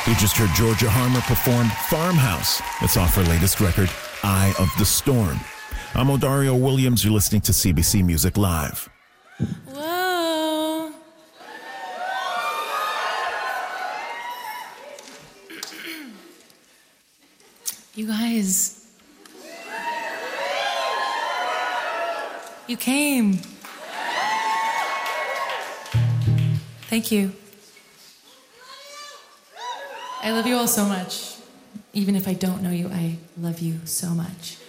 You just heard Georgia Harmer perform Farmhouse. It's off her latest record, Eye of the Storm. I'm Odario Williams. You're listening to CBC Music Live. Whoa. You guys. You came. Thank you. I love you all so much. Even if I don't know you, I love you so much.